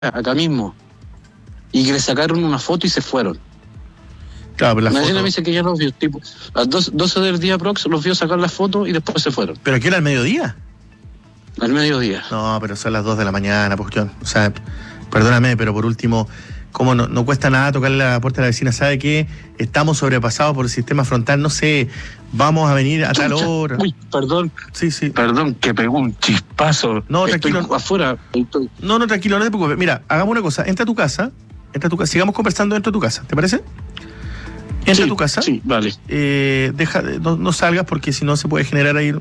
acá mismo, y que le sacaron una foto y se fueron. Claro, pero la Nadie foto... me dice que ya los vio, tipo, a las 12 del día prox los vio sacar la foto y después se fueron. ¿Pero aquí era al mediodía? Al mediodía. No, pero son las 2 de la mañana, pues John. O sea, perdóname, pero por último, como no cuesta nada tocarle la puerta a la vecina, ¿sabe qué? Estamos sobrepasados por el sistema frontal, no sé, vamos a venir a tal hora. Uy, perdón. Sí. Perdón, que pegó un chispazo. No, estoy tranquilo. afuera. No, tranquilo, no te preocupes. Mira, hagamos una cosa, entra a tu casa, sigamos conversando dentro de tu casa, ¿te parece? Entra a tu casa. Sí, vale. No salgas porque si no se puede generar ahí...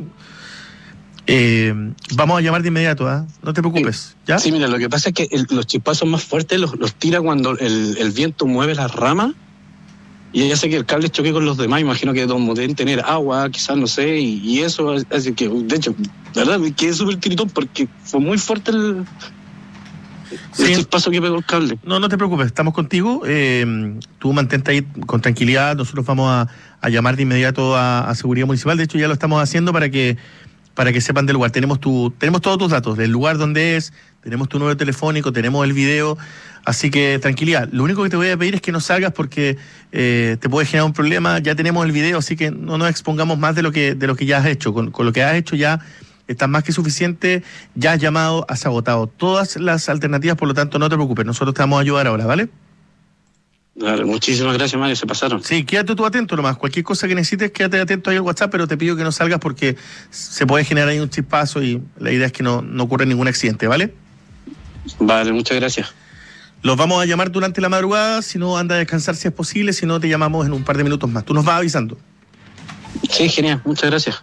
vamos a llamar de inmediato, no te preocupes, ¿ya? Sí, mira, lo que pasa es que los chispazos más fuertes los tira cuando el viento mueve las ramas y hace que el cable choque con los demás. Imagino que deben tener agua, quizás, no sé, y eso hace que, de hecho, la verdad, me quedé súper tiritón porque fue muy fuerte el chispazo que pegó el cable. No te preocupes, estamos contigo. Tú mantente ahí con tranquilidad. Nosotros vamos a llamar de inmediato a Seguridad Municipal. De hecho, ya lo estamos haciendo para que sepan del lugar. Tenemos todos tus datos, del lugar donde es, tenemos tu número telefónico, tenemos el video, así que tranquilidad. Lo único que te voy a pedir es que no salgas porque te puede generar un problema. Ya tenemos el video, así que no nos expongamos más de lo que ya has hecho. Con lo que has hecho ya está más que suficiente, ya has llamado, has agotado todas las alternativas, por lo tanto no te preocupes, nosotros te vamos a ayudar ahora, ¿vale? Claro, muchísimas gracias, Mario, se pasaron. Sí, quédate tú atento nomás. Cualquier cosa que necesites, quédate atento ahí al WhatsApp, pero te pido que no salgas porque se puede generar ahí un chispazo y la idea es que no ocurra ningún accidente, ¿vale? Vale, muchas gracias. Los vamos a llamar durante la madrugada, si no anda a descansar si es posible, si no te llamamos en un par de minutos más. Tú nos vas avisando. Sí, genial, muchas gracias.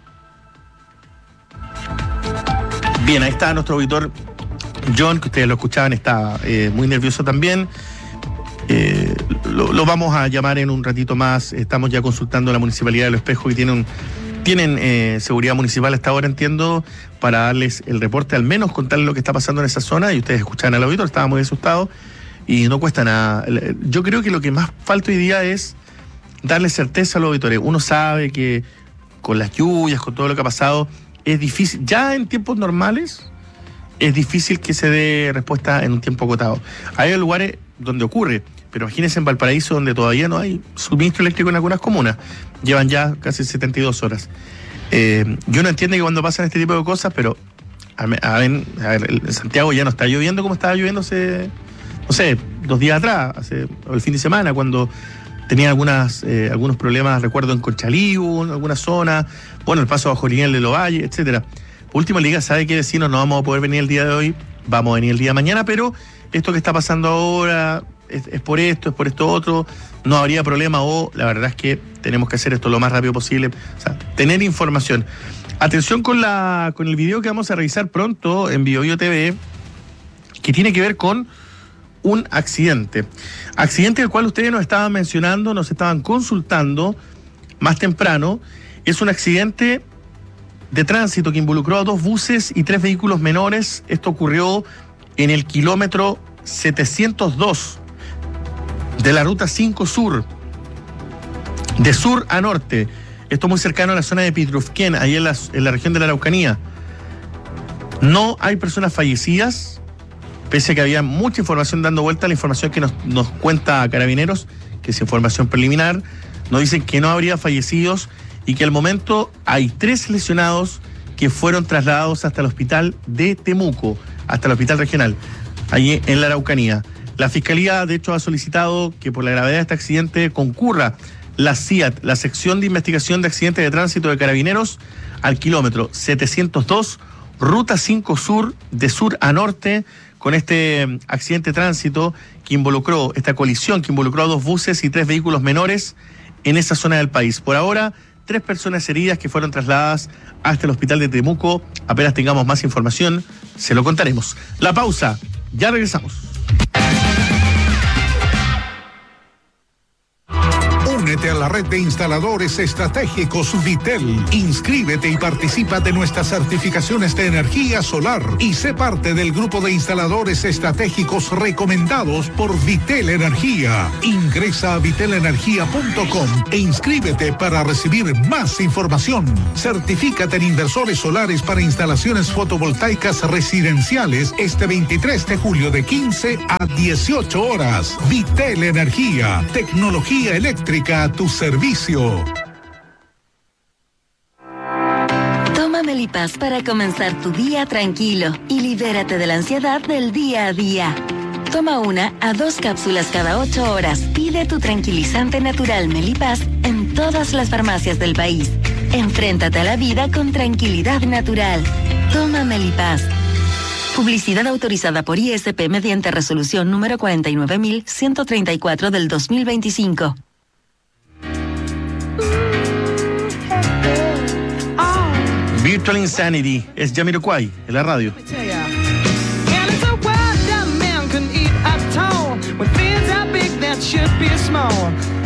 Bien, ahí está nuestro auditor John, que ustedes lo escuchaban, está muy nervioso también. Lo vamos a llamar en un ratito más. Estamos ya consultando a la Municipalidad de Los Espejos y tienen seguridad municipal hasta ahora, entiendo, para darles el reporte, al menos contarles lo que está pasando en esa zona. Y ustedes escuchaban al auditor, estaba muy asustado y no cuesta nada. Yo creo que lo que más falta hoy día es darle certeza a los auditores. Uno sabe que con las lluvias, con todo lo que ha pasado, es difícil. Ya en tiempos normales es difícil que se dé respuesta en un tiempo acotado. Hay lugares donde ocurre, pero imagínense en Valparaíso, donde todavía no hay suministro eléctrico en algunas comunas. Llevan ya casi 72 horas. Yo no entiendo que cuando pasan este tipo de cosas, pero a ver, en Santiago ya no está lloviendo como estaba lloviendo hace, no sé, 2 días atrás, o el fin de semana, cuando tenía algunos problemas, recuerdo, en Conchalí, en alguna zona, bueno, el paso bajo Liniel de Lovalle, etcétera. Por último, Liga, ¿sabe qué, vecinos? No vamos a poder venir el día de hoy, vamos a venir el día de mañana, pero esto que está pasando ahora es por esto, es por esto otro, no habría problema, o la verdad es que tenemos que hacer esto lo más rápido posible. O sea, tener información. Atención con el video que vamos a revisar pronto en BioBio TV, que tiene que ver con un accidente. Accidente del cual ustedes nos estaban mencionando, nos estaban consultando más temprano. Es un accidente de tránsito que involucró a 2 buses y 3 vehículos menores. Esto ocurrió en el kilómetro 702 de la ruta 5 Sur, de sur a norte. Esto muy cercano a la zona de Pitrufquén, ahí en la región de la Araucanía. No hay personas fallecidas, pese a que había mucha información dando vuelta. La información que nos cuenta Carabineros, que es información preliminar, nos dicen que no habría fallecidos y que al momento hay 3 lesionados que fueron trasladados hasta el hospital de Temuco, hasta el hospital regional, allí en la Araucanía. La Fiscalía, de hecho, ha solicitado que por la gravedad de este accidente concurra la CIAT, la Sección de Investigación de Accidentes de Tránsito de Carabineros, al kilómetro 702, ruta 5 Sur, de sur a norte, con este accidente de tránsito esta colisión que involucró a 2 buses y 3 vehículos menores en esa zona del país. Por ahora, 3 personas heridas que fueron trasladadas hasta el hospital de Temuco. Apenas tengamos más información, se lo contaremos. La pausa, ya regresamos. Únete a la red de instaladores estratégicos Vitel. Inscríbete y participa de nuestras certificaciones de energía solar y sé parte del grupo de instaladores estratégicos recomendados por Vitel Energía. Ingresa a vitelenergia.com e inscríbete para recibir más información. Certifícate en inversores solares para instalaciones fotovoltaicas residenciales este 23 de julio de 15 a 18 horas. Vitel Energía, tecnología eléctrica a tu servicio. Toma Melipaz para comenzar tu día tranquilo y libérate de la ansiedad del día a día. Toma 1 a 2 cápsulas cada 8 horas. Pide tu tranquilizante natural Melipaz en todas las farmacias del país. Enfréntate a la vida con tranquilidad natural. Toma Melipaz. Publicidad autorizada por ISP mediante resolución número 49.134 del 2025. Virtual Insanity es Jamiroquai en la radio. When things are big, that should be small.